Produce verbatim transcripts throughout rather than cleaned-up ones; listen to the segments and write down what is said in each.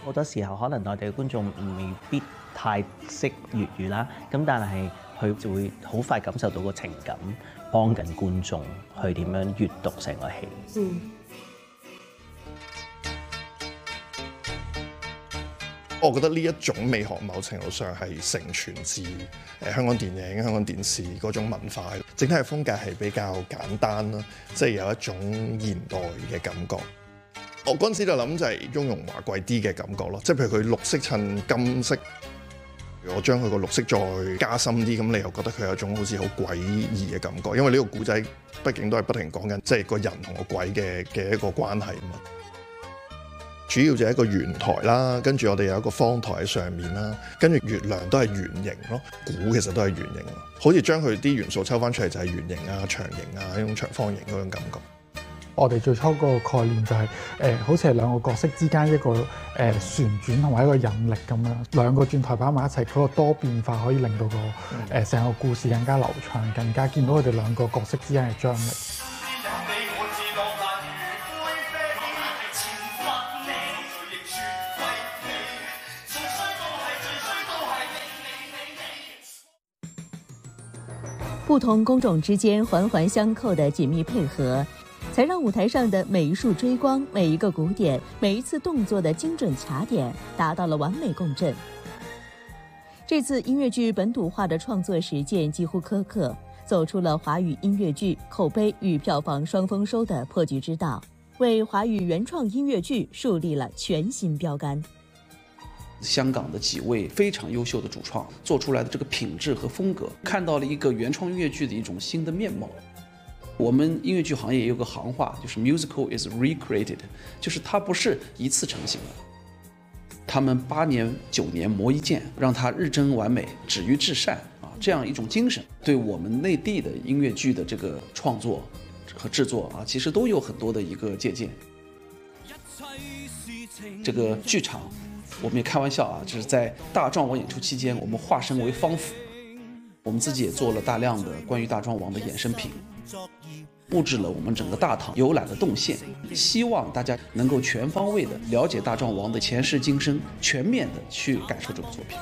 好多時候可能內地嘅觀眾未必太識粵語啦，咁但係佢就會好快感受到個情感，幫緊觀眾去點樣閱讀成個戲。嗯。 我覺得呢一種美學某程度上係承傳自誒香港電影、香港電視嗰種文化，整體嘅風格係比較簡單啦，即係有一種現代嘅感覺。我嗰陣時就諗就係雍容華貴啲嘅感覺咯，即係譬如佢綠色襯金色，我將佢個綠色再加深啲，咁你又覺得佢有一種好似好詭異嘅感覺，因為呢個故仔畢竟都係不停講緊即係個人同個鬼嘅嘅一個關係嘛。主要就係一個圓台啦，跟住我哋有一個方台喺上面啦，跟住月亮都係圓形咯，鼓其實都係圓形，好似將佢啲元素抽翻出嚟就係圓形啊、長形啊、呢種長方形嗰種感覺。 我哋最初個概念就係、是、誒、呃，好似係兩個角色之間一個誒、呃、旋轉同埋一個引力咁樣，兩個轉台擺埋一齊，嗰、那個多變化可以令到個誒成、呃、個故事更加流暢，更加見到佢哋兩個角色之間嘅張力。 不同工种之间环环相扣的紧密配合，才让舞台上的每一束追光、每一个鼓点、每一次动作的精准卡点达到了完美共振。这次音乐剧本土化的创作实践几乎苛刻，走出了华语音乐剧口碑与票房双丰收的破局之道，为华语原创音乐剧树立了全新标杆。 香港的几位非常优秀的主创做出来的这个品质和风格，看到了一个原创音乐剧的一种新的面貌。我们音乐剧行业也有个行话，就是 musical is recreated， 就是它不是一次成型的，他们八年九年磨一剑，让它日臻完美，止于至善啊，这样一种精神，对我们内地的音乐剧的这个创作和制作啊，其实都有很多的一个借鉴。这个剧场。我们也开玩笑啊，就是在大壮王演出期间，我们化身为方府，我们自己也做了大量的关于大壮王的衍生品，布置了我们整个大堂游览的动线，希望大家能够全方位的了解大壮王的前世今生，全面的去感受这部作品。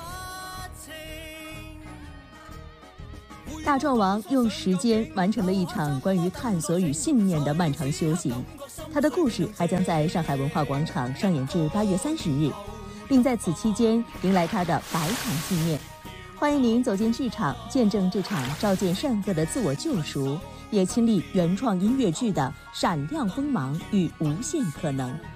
大壮王用时间完成了一场关于探索与信念的漫长修行，他的故事还将在上海文化广场上演至八月三十日。并在此期间迎来他的百场纪念。欢迎您走进剧场，见证这场照见善恶的自我救赎，也亲历原创音乐剧的闪亮锋芒与无限可能。